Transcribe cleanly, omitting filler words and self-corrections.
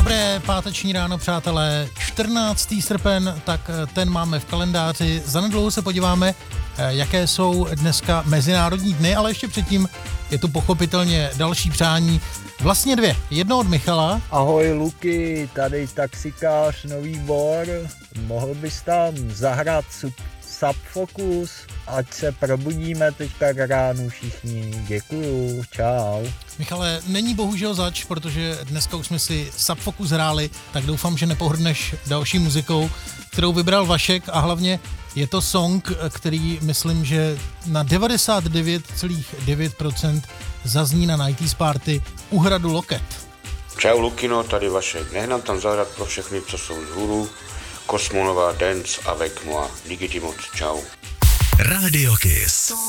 Dobré páteční ráno, přátelé. 14. srpen, tak ten máme v kalendáři. Zanedlouho se podíváme, jaké jsou dneska mezinárodní dny, ale ještě předtím je tu pochopitelně další přání. Vlastně dvě. Jedno od Michala. Ahoj Luky, tady taxikář Nový Bor. Mohl bys tam zahrát Subfocus, ať se probudíme teďka k ránu všichni. Děkuju, čau. Michale, není bohužel zač, protože dneska už jsme si Subfocus hráli, tak doufám, že nepohrneš další muzikou, kterou vybral Vašek, a hlavně je to song, který myslím, že na 99,9% zazní na 90s Party u hradu Loket. Čau Lukino, tady Vašek. Nech nám tam zahrát pro všechny, co jsou vzhůru. Kosmonová, Dance avec moi. Díky ti moc, čau. Radio Kiss.